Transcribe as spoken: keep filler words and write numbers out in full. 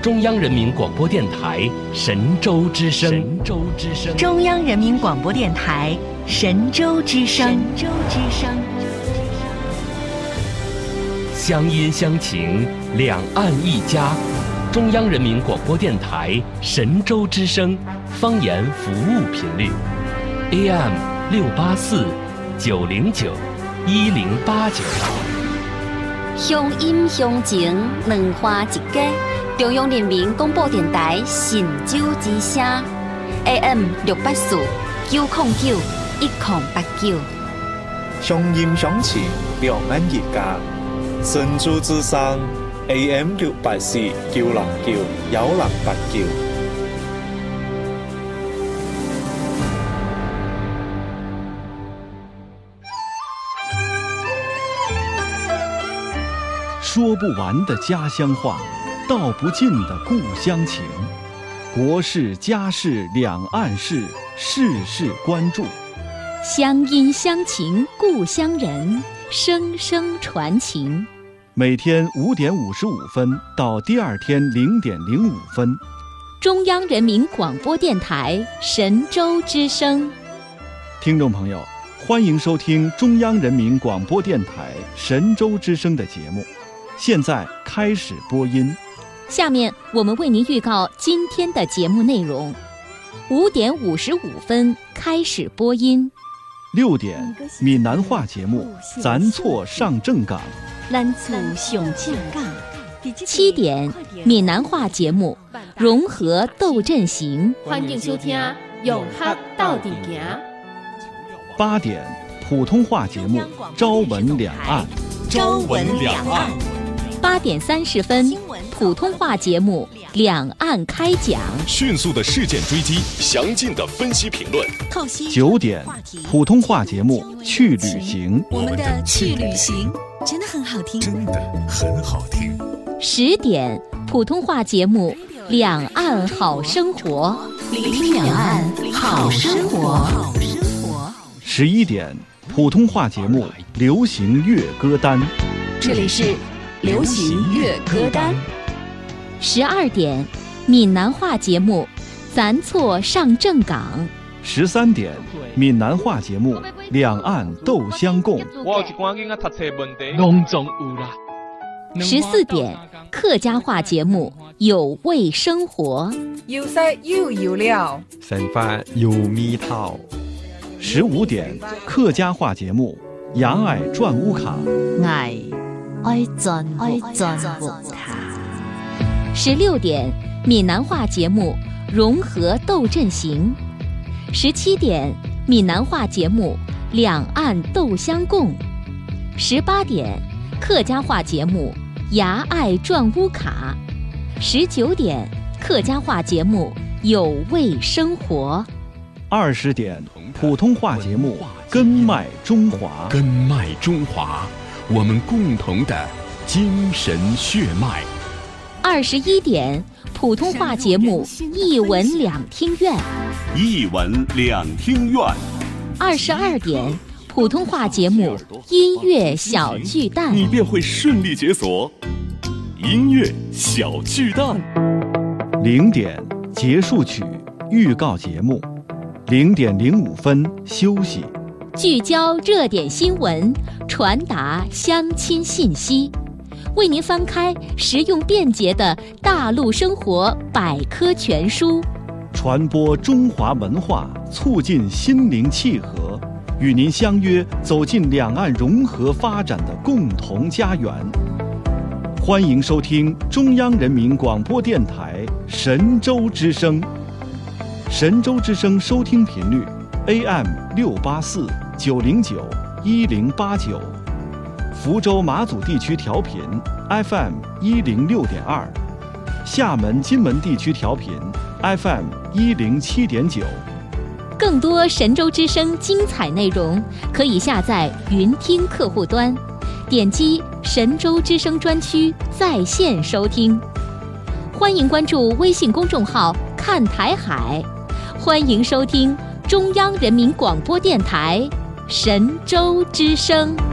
中央人民广播电台神州之声。神州之声。 中央人民广播电台神州之声。神州之声。 乡音乡情，两岸一家。中央人民广播电台神州之声方言服务频率 A M 六八四九零九一零八九。 乡音乡情，两花一家。中央人民广播电台神州之声 A M 六八四九零九一零八九。 乡音乡情，两岸一家。神州之声 A M 六八四九零九一零八九。 说不完的家乡话，道不尽的故乡情。国事家事两岸事，事事关注。 乡音乡情故乡人，声声传情。 每天五点五十五分到第二天零点零五分， 中央人民广播电台神州之声。 听众朋友，欢迎收听中央人民广播电台神州之声的节目，现在开始播音。 下面我们为您预告今天的节目内容：五点五十五分开始播音。 六点，闽南话节目《咱错上正港》。 咱错上正港。七点，闽南话节目《融合斗阵行》。 欢迎收听《融合斗阵行》。 八点，普通话节目《朝闻两岸》。 朝闻两岸。 八点三十分，普通话节目《两岸开讲》。 迅速的事件追击，详尽的分析评论。 九点，普通话节目《去旅行》。 我们的去旅行真的很好听， 真的很好听。 十点，普通话节目《两岸好生活》。 聆听两岸好生活。 十一点，普通话节目《流行乐歌单》。 这里是流行乐歌单。 十二点，闽南话节目《咱错上正港》。 十三点，闽南话节目《两岸斗相共》。 十四点，客家话节目《有味生活》。 有色又有料， 生活有味道。 十五点，客家话节目《牙爱转屋卡》。 爱爱转爱转屋卡。十六点，闽南话节目《融合斗阵行》。十七点，闽南话节目《两岸斗相共》。十八点，客家话节目《牙爱转屋卡》。十九点，客家话节目《有味生活》。 二十点，普通话节目《根脉中华》。 根脉中华，我们共同的精神血脉。 二十一点，普通话节目《一文两听院》。 一文两听院。 二十二点，普通话节目《音乐小巨蛋》。 你便会顺利解锁音乐小巨蛋。 零点，结束曲预告节目。零点零五分休息。 聚焦热点新闻，传达乡亲信息，为您翻开实用便捷的大陆生活百科全书， 传播中华文化，促进心灵契合，与您相约走进两岸融合发展的共同家园。欢迎收听中央人民广播电台神州之声。神州之声收听频率 A M 六八四九零九一零八九，福州马祖地区调频 F M 一零六点二，厦门金门地区调频 F M 一零七点九。 更多神州之声精彩内容，可以下载云听客户端，点击神州之声专区在线收听。欢迎关注微信公众号看台海，欢迎收听中央人民广播电台神州之声。